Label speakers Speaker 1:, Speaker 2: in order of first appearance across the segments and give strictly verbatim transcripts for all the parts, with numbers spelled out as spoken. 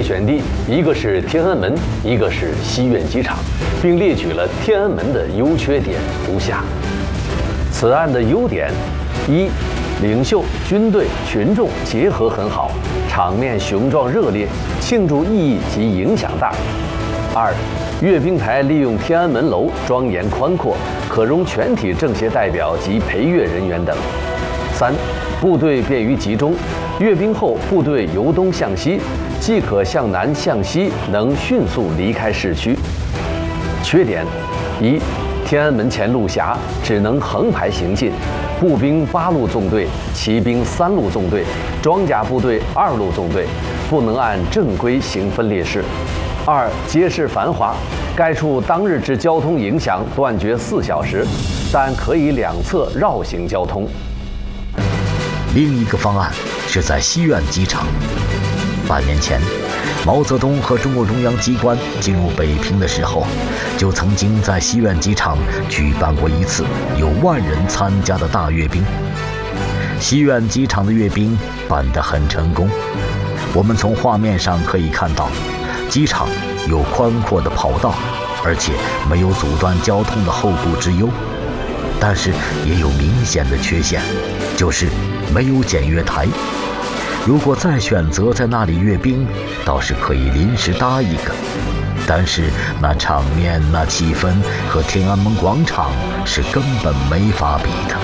Speaker 1: 选地，一个是天安门，一个是西苑机场，并列举了天安门的优缺点如下。此案的优点：一、领袖、军队、群众结合很好，场面雄壮热烈，庆祝意义及影响大。二、阅兵台利用天安门楼庄严宽阔，可容全体政协代表及陪阅人员等。三、部队便于集中，阅兵后部队由东向西，既可向南向西，能迅速离开市区。缺点：一、天安门前路狭，只能横排行进，步兵八路纵队，骑兵三路纵队，装甲部队二路纵队，不能按正规行分列式。二、街市繁华，该处当日之交通影响断绝四小时，但可以两侧绕行交通。
Speaker 2: 另一个方案是在西苑机场。半年前，毛泽东和中共中央机关进入北平的时候，就曾经在西苑机场举办过一次有万人参加的大阅兵。西苑机场的阅兵办得很成功，我们从画面上可以看到，机场有宽阔的跑道，而且没有阻断交通的后顾之忧。但是也有明显的缺陷，就是没有检阅台。如果再选择在那里阅兵，倒是可以临时搭一个，但是那场面、那气氛和天安门广场是根本没法比的。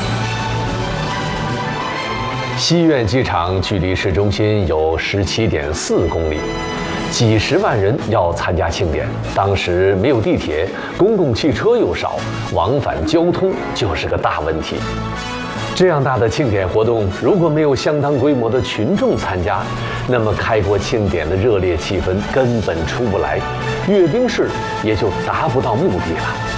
Speaker 1: 西苑机场距离市中心有十七点四公里，几十万人要参加庆典。当时没有地铁，公共汽车又少，往返交通就是个大问题。这样大的庆典活动，如果没有相当规模的群众参加，那么开国庆典的热烈气氛根本出不来，阅兵式也就达不到目的了。